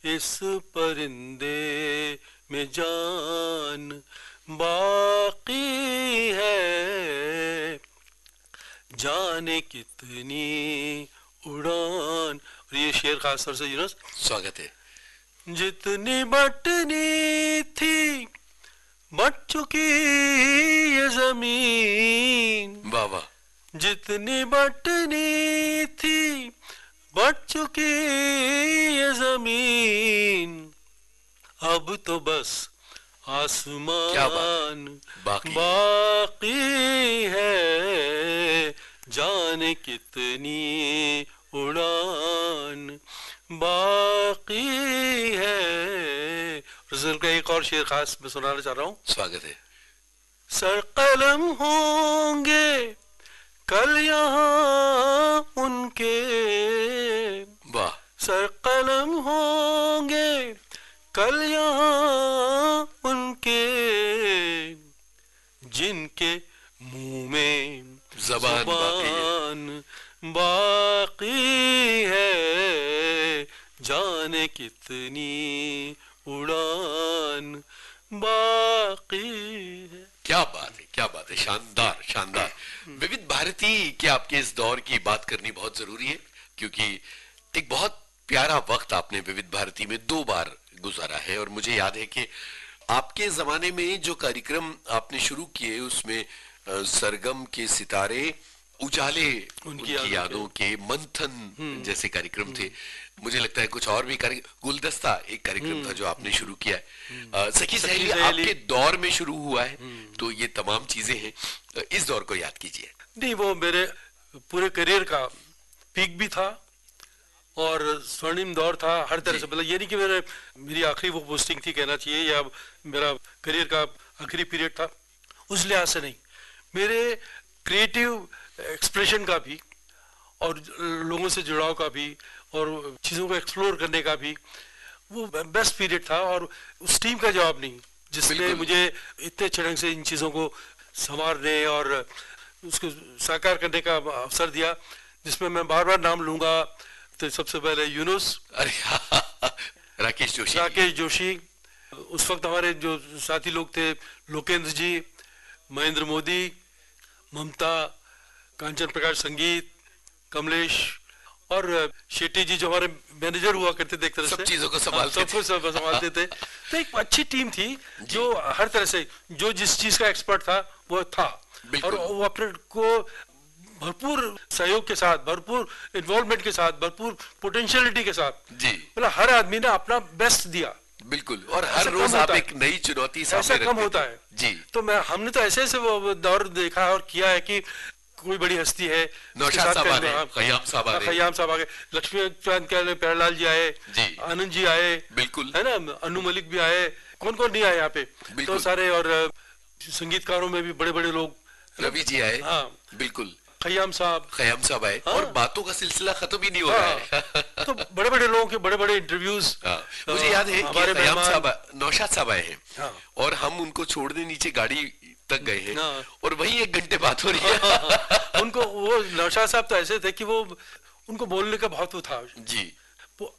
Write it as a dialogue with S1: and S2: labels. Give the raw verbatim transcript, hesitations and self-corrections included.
S1: इस परिंदे में जान बाकी है, जाने कितनी उड़ान। और ये शेर खास तौर से यूनुस,
S2: स्वागत है।
S1: जितनी बटनी थी बट चुकी ये जमीन,
S2: वाह वाह।
S1: जितनी बटनी थी बट चुकी ये जमीन, अब तो बस आसमान
S2: बाकी,
S1: बाकी है, जाने कितनी उड़ान बाकी है। रसूल का एक और शेर खास मैं सुनाना चाह रहा हूँ।
S2: स्वागत है।
S1: सर कलम होंगे कल यहाँ उनके,
S2: वाह।
S1: सर कलम होंगे कल यहाँ उनके, जिनके मुंह में
S2: ज़बान
S1: ज़बान बाकी है, जाने कितनी उड़ान बाकी है।
S2: क्या बात है, क्या बात है, शानदार शानदार। विविध भारती के आपके इस दौर की बात करनी बहुत जरूरी है, क्योंकि एक बहुत प्यारा वक्त आपने विविध भारती में दो बार गुजारा है। और मुझे याद है कि आपके जमाने में जो कार्यक्रम आपने शुरू किए उसमें सरगम के सितारे, उजाले उनकी, उनकी यादों के, मंथन जैसे कार्यक्रम थे। मुझे लगता है कुछ और भी कार्यक्रम, गुलदस्ता एक कार्यक्रम था जो आपने शुरू किया है। सखी सहेली आपके दौर में शुरू हुआ है, तो ये तमाम चीजें हैं। इस दौर को याद कीजिए।
S1: नहीं, वो मेरे पूरे करियर का पीक भी था और स्वर्णिम दौर था हर तरह से। मतलब ये नहीं कि मेरे मेरी आखिरी वो पोस्टिंग थी कहना चाहिए, या मेरा करियर का आखिरी पीरियड था, उस लिहाज से नहीं। मेरे क्रिएटिव एक्सप्रेशन का भी और लोगों से जुड़ाव का भी और चीज़ों को एक्सप्लोर करने का भी वो बेस्ट पीरियड था। और उस टीम का जवाब नहीं जिसने मुझे इतने अच्छे ढंग से इन चीज़ों को संवारने और उसको साकार करने का अवसर दिया, जिसमें मैं बार बार नाम लूँगा। तो सबसे पहले यूनुस,
S2: अरे राकेश जोशी,
S1: राकेश जोशी उस वक्त हमारे जो साथी लोग थे, लोकेंद्र जी, महेंद्र मोदी, ममता, कांचन प्रकाश संगीत, कमलेश और शेट्टी जी जो हमारे मैनेजर हुआ करते थे, एक तरह
S2: सब
S1: से
S2: चीजों को संभालते
S1: थे, सब संभालते थे। तो एक अच्छी टीम थी जो हर तरह से जो जिस चीज का एक्सपर्ट था वो था, और वो अपने को भरपूर सहयोग के साथ, भरपूर इन्वॉल्वमेंट के साथ, भरपूर पोटेंशियलिटी के साथ
S2: जी,
S1: मतलब हर आदमी ने अपना बेस्ट दिया।
S2: बिल्कुल। और हर रोज आप एक नई चुनौती सामने
S1: ऐसा कम होता है
S2: जी।
S1: तो मैं हमने तो ऐसे ऐसे वो दौर देखा और किया है कि कोई बड़ी हस्ती है,
S2: नौशाद साहब आ गए, खयाम साहब आ गए,
S1: खयाम साहब आ गए, लक्ष्मीकांत के प्यारेलाल जी आए, आनंद जी आए,
S2: बिल्कुल
S1: है ना, अनु मलिक भी आए, कौन कौन नहीं आए यहाँ पे, तो सारे। और संगीतकारों में भी बड़े बड़े लोग,
S2: रवि जी आए,
S1: हाँ
S2: बिल्कुल,
S1: खयाम साहब
S2: खयाम साहब आए, हाँ? और बातों का सिलसिला खत्म ही नहीं हो रहा है।
S1: तो बड़े बड़े लोगों के बड़े बड़े इंटरव्यूज।
S2: मुझे याद है कि खयाम साहब, नौशाद साहब आए हैं,
S1: हाँ?
S2: और हम उनको छोड़ने नीचे गाड़ी तक गए हैं, हाँ? और वही एक घंटे बात हो रही है।
S1: हाँ, हाँ, उनको वो नौशाद साहब तो ऐसे थे कि वो उनको बोलने का बहुत वो था
S2: जी।